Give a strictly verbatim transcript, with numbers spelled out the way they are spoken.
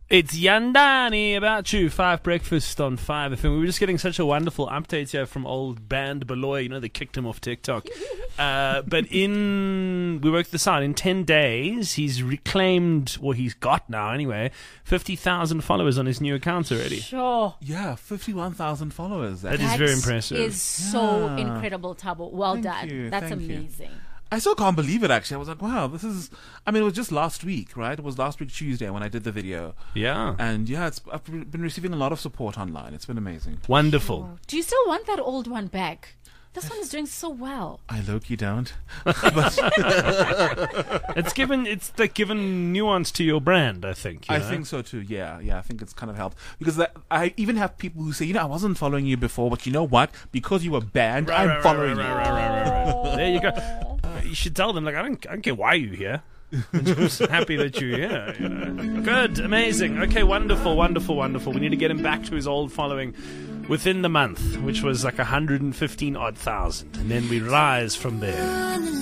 It's Yandani about you. Five Breakfast on Five F M. We were just getting such a wonderful update here from old band Beloy. You know, they kicked him off TikTok. Uh, but in, we worked this out, in ten days, he's reclaimed, or he's got now anyway, fifty thousand followers on his new account already. Sure. Yeah, fifty-one thousand followers. That That is very impressive. Is so Yeah. incredible, Thabo. Well Thank done. you, That's thank you. amazing. I still can't believe it, actually. I was like, wow, this is... I mean, it was just last week, right? It was last week Tuesday when I did the video. Yeah. And yeah, it's, I've been receiving a lot of support online. It's been amazing. Wonderful. Do you still want that old one back? This one is doing so well. I low-key don't. It's given, it's like given nuance to your brand, I think. you I know? think so too, yeah. Yeah, I think it's kind of helped. Because that, I even have people who say, you know, I wasn't following you before, but you know what? Because you were banned, Right, I'm right, right, following right, you. right, right, right, right. There you go. You should tell them, like, I don't, I don't care why you're here. I'm just happy that you're here. You know? Good, amazing. Okay, wonderful, wonderful, wonderful. We need to get him back to his old following within the month, which was like one hundred fifteen odd thousand, and then we rise from there.